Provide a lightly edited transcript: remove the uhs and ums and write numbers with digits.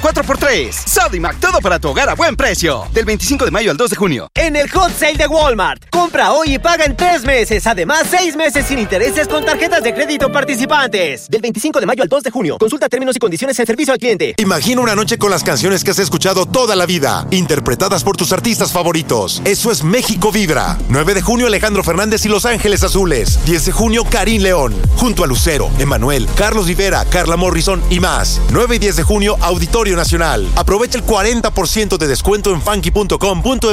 4x3. Sodimac, todo para tu hogar a buen precio. Del 25 de mayo al 2 de junio. En el Hot Sale de Walmart. Compra hoy y paga en 3 meses. Además, 6 meses sin intereses con tarjetas de crédito participantes. Del 25 de mayo al 2 de junio. Consulta términos y condiciones en servicio al cliente. Imagina una noche con las canciones que has escuchado toda la vida, interpretadas por tus artistas favoritos. Eso es México Vibra. 9 de junio, Alejandro Fernández y Los Ángeles Azules. 10 de junio, Karim León. Junto a Lucero, Emanuel, Carlos Rivera, Carla Morrison y más. 9 y 10 de junio, Auditorio Nacional. Aprovecha el 40% de descuento en funky.com.mx.